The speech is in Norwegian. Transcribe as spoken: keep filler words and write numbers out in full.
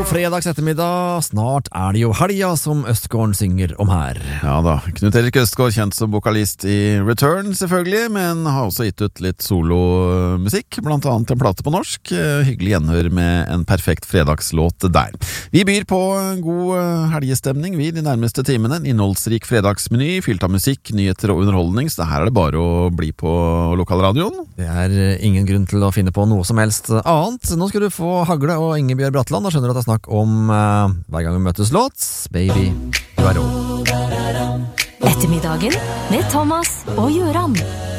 fredags ettermiddag. Snart er det jo helga, som Østgården synger om her. Ja da, Knut Erik Østgård, kjent som vokalist i Return selvfølgelig, men har også gitt ut litt solomusikk, blant annet en plate på norsk. Hyggelig gjenhør med en perfekt fredagslåt der. Vi byr på god helgestemning vi de nærmeste timene. En innholdsrik fredagsmeny, fylt av musikk, nyheter og underholdning, så her er det bare å bli på lokalradioen. Det er ingen grunn til å finne på noe som helst annet. Nå skal du få Hagle og Ingebjørg Bratland. Da skjønner du at det er snakk om uh, hver gang vi møtes låt. Baby, du er rå. Ettermiddagen med Thomas og Jøran.